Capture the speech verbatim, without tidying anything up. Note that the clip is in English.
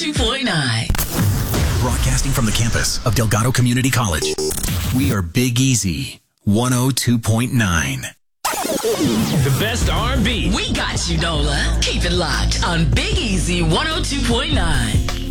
two point nine. Broadcasting from the campus of Delgado Community College, we are Big Easy one oh two point nine. The best R and B. We got you, Nola. Keep it locked on Big Easy one oh two point nine.